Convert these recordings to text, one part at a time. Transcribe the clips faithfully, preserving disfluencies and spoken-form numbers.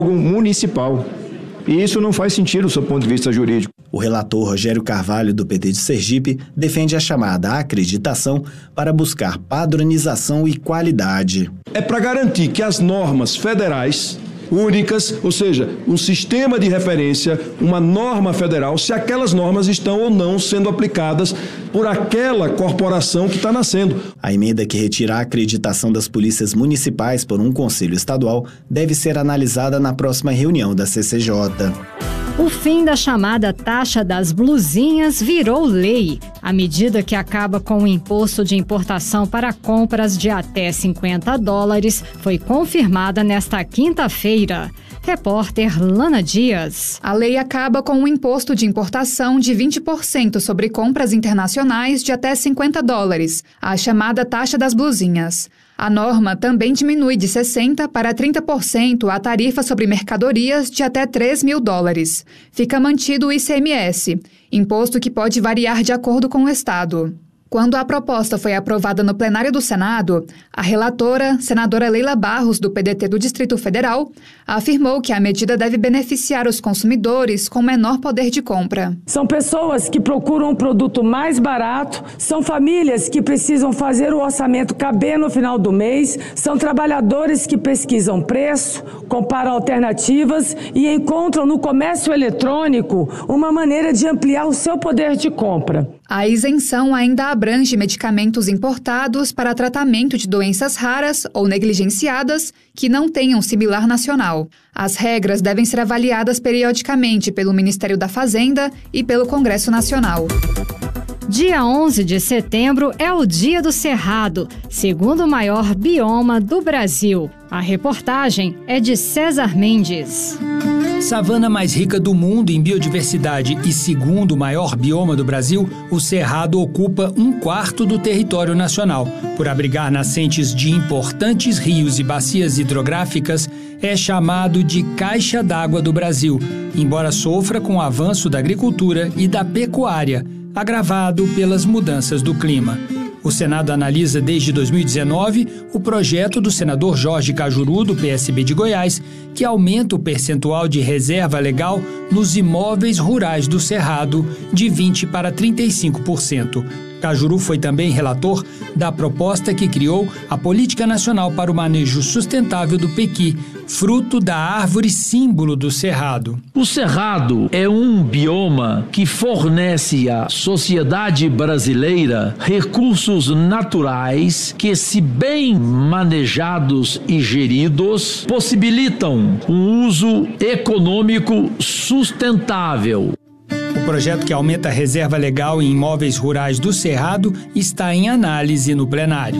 municipal. E isso não faz sentido do seu ponto de vista jurídico. O relator Rogério Carvalho, do P T de Sergipe, defende a chamada acreditação para buscar padronização e qualidade. É para garantir que as normas federais únicas, ou seja, um sistema de referência, uma norma federal, se aquelas normas estão ou não sendo aplicadas por aquela corporação que está nascendo. A emenda que retira a acreditação das polícias municipais por um conselho estadual deve ser analisada na próxima reunião da C C J. O fim da chamada taxa das blusinhas virou lei. A medida que acaba com o imposto de importação para compras de até cinquenta dólares foi confirmada nesta quinta-feira. Repórter Lana Dias. A lei acaba com o imposto de importação de vinte por cento sobre compras internacionais de até cinquenta dólares, a chamada taxa das blusinhas. A norma também diminui de sessenta por cento para trinta por cento a tarifa sobre mercadorias de até três mil dólares. Fica mantido o I C M S, imposto que pode variar de acordo com o estado. Quando a proposta foi aprovada no plenário do Senado, a relatora, senadora Leila Barros, do P D T do Distrito Federal, afirmou que a medida deve beneficiar os consumidores com menor poder de compra. São pessoas que procuram um produto mais barato, são famílias que precisam fazer o orçamento caber no final do mês, são trabalhadores que pesquisam preço, comparam alternativas e encontram no comércio eletrônico uma maneira de ampliar o seu poder de compra. A isenção ainda abrange medicamentos importados para tratamento de doenças raras ou negligenciadas que não tenham similar nacional. As regras devem ser avaliadas periodicamente pelo Ministério da Fazenda e pelo Congresso Nacional. Dia onze de setembro é o Dia do Cerrado, segundo maior bioma do Brasil. A reportagem é de César Mendes. Savana mais rica do mundo em biodiversidade e segundo maior bioma do Brasil, o Cerrado ocupa um quarto do território nacional. Por abrigar nascentes de importantes rios e bacias hidrográficas, é chamado de Caixa d'Água do Brasil, embora sofra com o avanço da agricultura e da pecuária, agravado pelas mudanças do clima. O Senado analisa desde dois mil e dezenove o projeto do senador Jorge Cajuru, do P S B de Goiás, que aumenta o percentual de reserva legal nos imóveis rurais do Cerrado de vinte por cento para trinta e cinco por cento. Cajuru foi também relator da proposta que criou a Política Nacional para o Manejo Sustentável do Pequi, fruto da árvore símbolo do Cerrado. O Cerrado é um bioma que fornece à sociedade brasileira recursos naturais que, se bem manejados e geridos, possibilitam um uso econômico sustentável. O projeto que aumenta a reserva legal em imóveis rurais do Cerrado está em análise no plenário.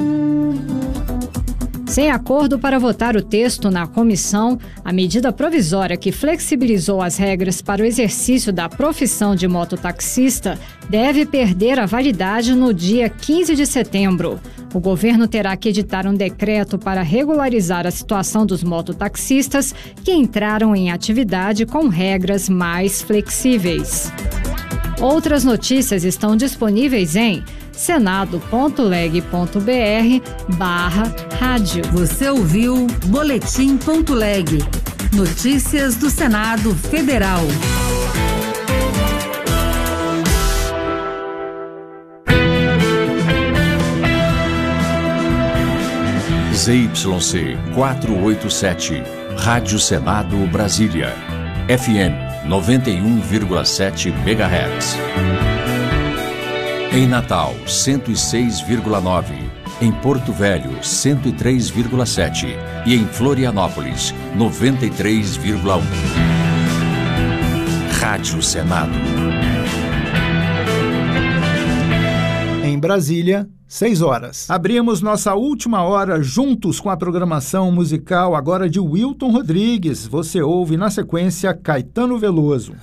Sem acordo para votar o texto na comissão, a medida provisória que flexibilizou as regras para o exercício da profissão de mototaxista deve perder a validade no dia quinze de setembro. O governo terá que editar um decreto para regularizar a situação dos mototaxistas que entraram em atividade com regras mais flexíveis. Outras notícias estão disponíveis em senado.leg.br barra rádio. Você ouviu Boletim.leg. Notícias do Senado Federal. Z Y C quatrocentos e oitenta e sete, Rádio Senado Brasília, F M noventa e um vírgula sete megahertz. Em Natal, cento e seis vírgula nove. Em Porto Velho, cento e três vírgula sete. E em Florianópolis, noventa e três vírgula um. Rádio Senado. Em Brasília, seis horas. Abrimos nossa última hora juntos com a programação musical agora de Wilton Rodrigues. Você ouve na sequência Caetano Veloso.